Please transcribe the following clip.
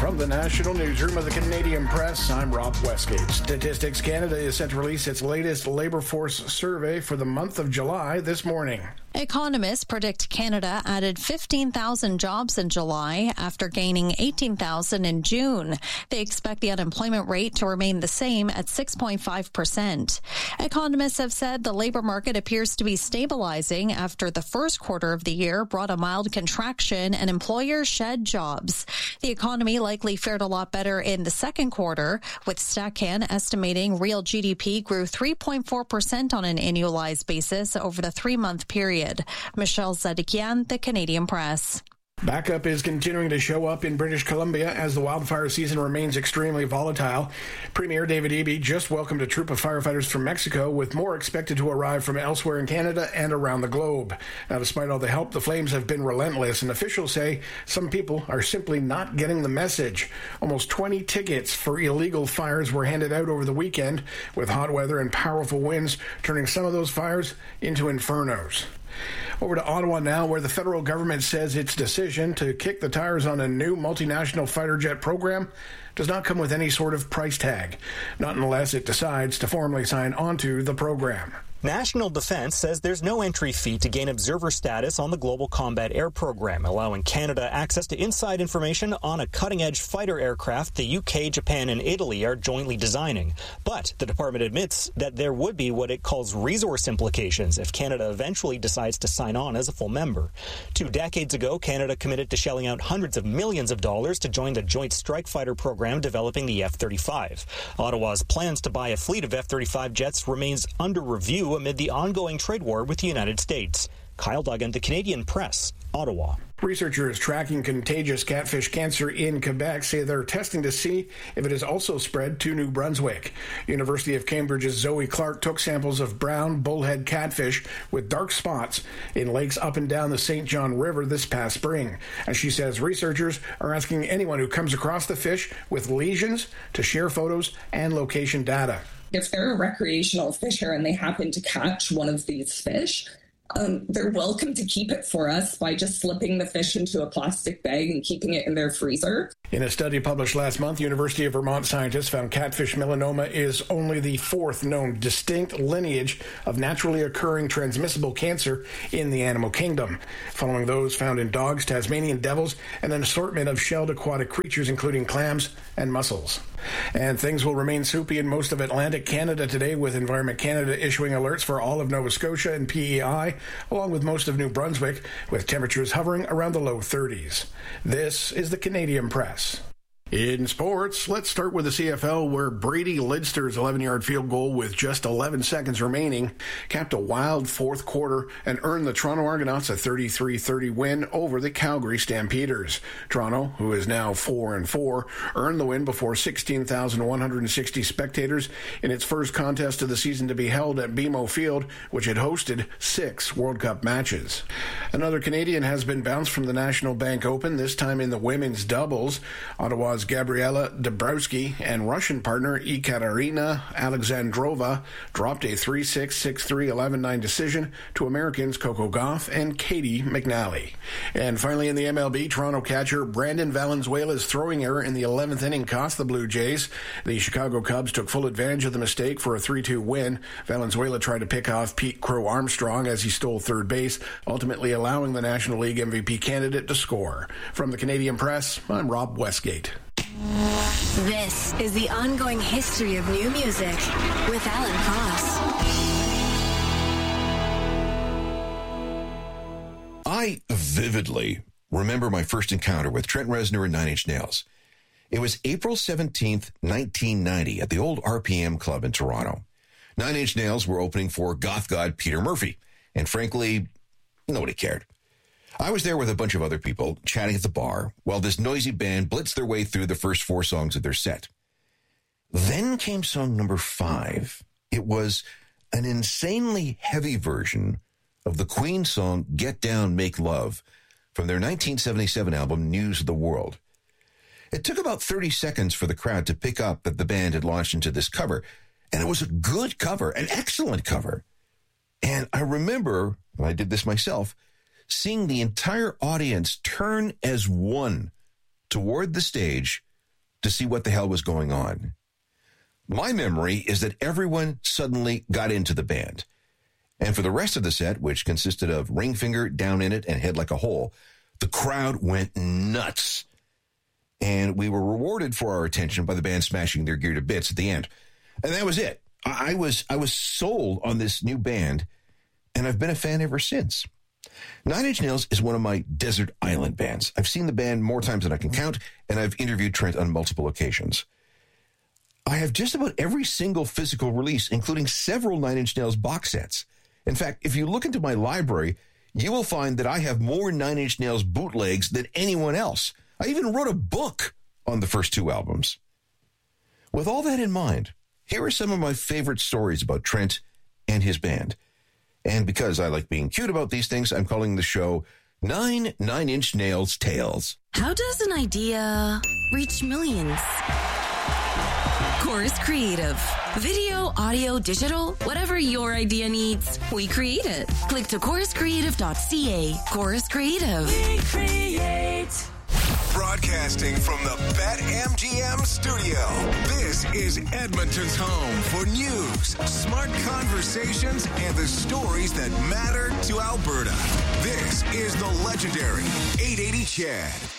From the National Newsroom of the Canadian Press, I'm Rob Westgate. Statistics Canada is set to release its latest labour force survey for the month of July this morning. Economists predict Canada added 15,000 jobs in July after gaining 18,000 in June. They expect the unemployment rate to remain the same at 6.5%. Economists have said the labour market appears to be stabilizing after the first quarter of the year brought a mild contraction and employers shed jobs. The economy likely fared a lot better in the second quarter, with StatCan estimating real GDP grew 3.4% on an annualized basis over the 3-month period. Michelle Zadikian, The Canadian Press. Backup is continuing to show up in British Columbia as the wildfire season remains extremely volatile. Premier David Eby just welcomed a troop of firefighters from Mexico, with more expected to arrive from elsewhere in Canada and around the globe. Now, despite all the help, the flames have been relentless, and officials say some people are simply not getting the message. Almost 20 tickets for illegal fires were handed out over the weekend, with hot weather and powerful winds turning some of those fires into infernos. Over to Ottawa now, where the federal government says its decision to kick the tires on a new multinational fighter jet program does not come with any sort of price tag, not unless it decides to formally sign onto the program. National Defence says there's no entry fee to gain observer status on the Global Combat Air Program, allowing Canada access to inside information on a cutting-edge fighter aircraft the UK, Japan, and Italy are jointly designing. But the department admits that there would be what it calls resource implications if Canada eventually decides to sign on as a full member. 2 decades ago, Canada committed to shelling out hundreds of millions of dollars to join the Joint Strike Fighter program developing the F-35. Ottawa's plans to buy a fleet of F-35 jets remains under review amid the ongoing trade war with the United States. Kyle Duggan, The Canadian Press, Ottawa. Researchers tracking contagious catfish cancer in Quebec say they're testing to see if it has also spread to New Brunswick. University of Cambridge's Zoe Clark took samples of brown bullhead catfish with dark spots in lakes up and down the St. John River this past spring. As she says, researchers are asking anyone who comes across the fish with lesions to share photos and location data. If they're a recreational fisher and they happen to catch one of these fish, they're welcome to keep it for us by just slipping the fish into a plastic bag and keeping it in their freezer. In a study published last month, University of Vermont scientists found catfish melanoma is only the 4th known distinct lineage of naturally occurring transmissible cancer in the animal kingdom, following those found in dogs, Tasmanian devils, and an assortment of shelled aquatic creatures, including clams and mussels. And things will remain soupy in most of Atlantic Canada today, with Environment Canada issuing alerts for all of Nova Scotia and PEI, along with most of New Brunswick, with temperatures hovering around the low 30s. This is the Canadian Press. In sports, let's start with the CFL, where Brady Lidster's 11-yard field goal with just 11 seconds remaining capped a wild fourth quarter and earned the Toronto Argonauts a 33-30 win over the Calgary Stampeders. Toronto, who is now 4-4, earned the win before 16,160 spectators in its first contest of the season to be held at BMO Field, which had hosted 6 World Cup matches. Another Canadian has been bounced from the National Bank Open, this time in the women's doubles. Ottawa's Gabriela Dabrowski and Russian partner Ekaterina Alexandrova dropped a 3-6, 6-3, 11-9 decision to Americans Coco Gauff and Katie McNally. And finally, in the MLB, Toronto catcher Brandon Valenzuela's throwing error in the 11th inning cost the Blue Jays. The Chicago Cubs took full advantage of the mistake for a 3-2 win. Valenzuela tried to pick off Pete Crow Armstrong as he stole third base, ultimately allowing the National League MVP candidate to score. From the Canadian Press, I'm Rob Westgate. This is the ongoing history of new music with Alan Cross. I vividly remember my first encounter with Trent Reznor and Nine Inch Nails. It was April 17th, 1990 at the old RPM Club in Toronto. Nine Inch Nails were opening for goth god Peter Murphy, and frankly, nobody cared. I was there with a bunch of other people chatting at the bar while this noisy band blitzed their way through the first 4 songs of their set. Then came song number 5. It was an insanely heavy version of the Queen song Get Down, Make Love from their 1977 album News of the World. It took about 30 seconds for the crowd to pick up that the band had launched into this cover, and it was a good cover, an excellent cover. And I remember, and I did this myself, seeing the entire audience turn as one toward the stage to see what the hell was going on. My memory is that everyone suddenly got into the band. And for the rest of the set, which consisted of Ring Finger, Down in It, and Head Like a Hole, the crowd went nuts. And we were rewarded for our attention by the band smashing their gear to bits at the end. And that was it. I was sold on this new band, and I've been a fan ever since. Nine Inch Nails is one of my desert island bands. I've seen the band more times than I can count, and I've interviewed Trent on multiple occasions. I have just about every single physical release, including several Nine Inch Nails box sets. In fact, if you look into my library, you will find that I have more Nine Inch Nails bootlegs than anyone else. I even wrote a book on the first two albums. With all that in mind, here are some of my favorite stories about Trent and his band. And because I like being cute about these things, I'm calling the show Nine Inch Nails Tales. How does an idea reach millions? Chorus Creative. Video, audio, digital, whatever your idea needs, we create it. Click to choruscreative.ca. Chorus Creative. We create. Broadcasting from the BetMGM studio, this is Edmonton's home for news, smart conversations, and the stories that matter to Alberta. This is the legendary 880 CHED.